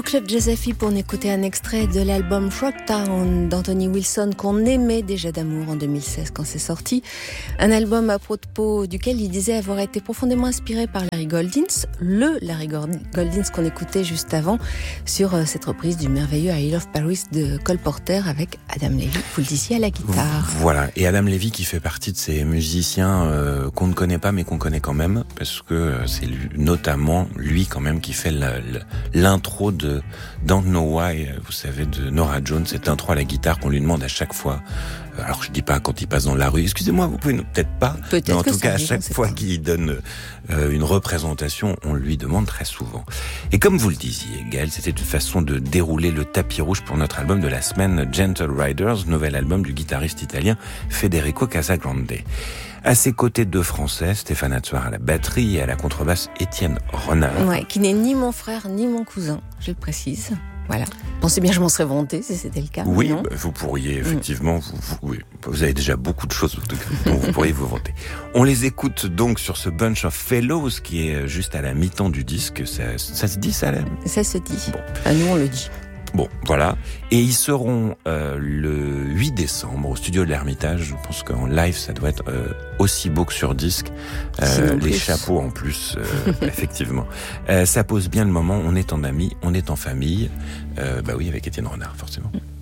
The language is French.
Club Jazz FM pour écouter un extrait de l'album Frogtown d'Anthony Wilson qu'on aimait déjà d'amour en 2016 quand c'est sorti. Un album à propos duquel il disait avoir été profondément inspiré par Larry Goldings, le Larry Goldings qu'on écoutait juste avant sur cette reprise du merveilleux I Love Paris de Cole Porter avec Adam Levy, vous le disiez, à la guitare. Voilà, et Adam Levy qui fait partie de ces musiciens qu'on ne connaît pas mais qu'on connaît quand même, parce que c'est notamment lui quand même qui fait l'intro de Don't Know Why, vous savez, de Norah Jones, cette intro à la guitare qu'on lui demande à chaque fois. Alors je dis pas quand il passe dans la rue, excusez-moi, vous pouvez peut-être pas, mais en tout cas à chaque fois qu'il donne une représentation, on lui demande très souvent. Et comme vous le disiez, Gaël, c'était une façon de dérouler le tapis rouge pour notre album de la semaine, Gentle Riders, nouvel album du guitariste italien Federico Casagrande. À ses côtés, deux Français, Stéphane Hatsuar à la batterie et à la contrebasse Étienne Renard. Ouais, qui n'est ni mon frère ni mon cousin, je le précise. Voilà. Pensez bien, je m'en serais vanté si c'était le cas. Oui, non vous pourriez effectivement, vous avez déjà beaucoup de choses dont vous pourriez vous vanter. On les écoute donc sur ce Bunch of Fellows qui est juste à la mi-temps du disque. Ça se dit, ça? Ça se dit. Bon. Nous, on le dit. Bon, voilà. Et ils seront le 8 décembre au studio de l'Ermitage. Je pense qu'en live, ça doit être aussi beau que sur disque. Les chapeaux en plus, effectivement. Ça pose bien le moment. On est en amis, on est en famille. Oui, avec Étienne Renard, forcément.